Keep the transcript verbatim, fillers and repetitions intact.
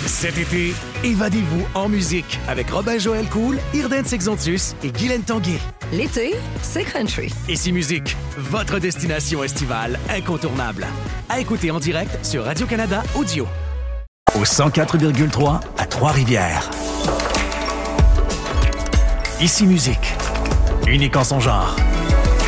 Cet été, évadez-vous en musique avec Robin-Joël Cool, Irden Sexontus et Guylaine Tanguay. L'été, c'est country. Ici Musique, votre destination estivale incontournable. À écouter en direct sur Radio-Canada Audio. Au cent quatre virgule trois à Trois-Rivières. Ici Musique, unique en son genre.